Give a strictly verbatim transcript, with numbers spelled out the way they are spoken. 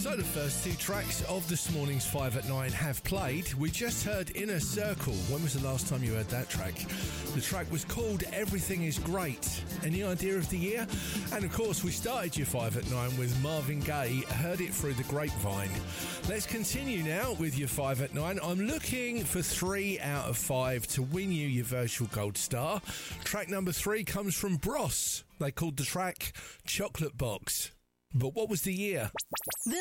So the first two tracks of this morning's five at nine have played. We just heard Inner Circle. When was the last time you heard that track? The track was called Everything Is Great. Any idea of the year? And of course, we started your five at nine with Marvin Gaye, Heard It Through the Grapevine. Let's continue now with your five at nine. I'm looking for three out of five to win you your virtual gold star. Track number three comes from Bros. They called the track Chocolate Box. But what was the year?